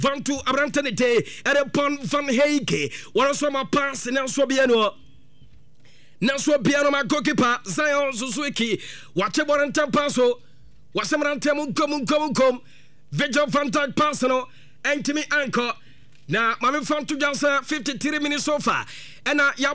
van to abrante te erepon van Heike one so ma pass na so bia no Nanso piano ma goalkeeper Zion Suzuki wache boranta passo wasemrante munkom Vigil Fantastic pass no entimi anchor na mame fan to just 53 minutes so far and ya